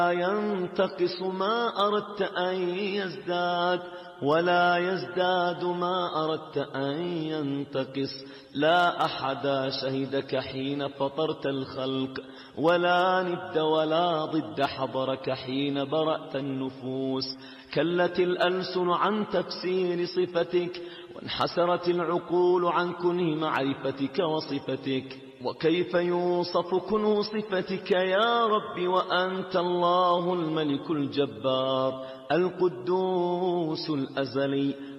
ينتقص ما أردت أن يزداد، ولا يزداد ما أردت أن ينتقص. لا أحد شهدك حين فطرت الخلق، ولا ند ولا ضد حضرك حين برأت النفوس. كلت الألسن عن تفسير صفتك، وانحسرت العقول عن كنه معرفتك وصفتك. وكيف يوصف كنه صفتك يا رب وأنت الله الملك الجبار القدوس الأزلي،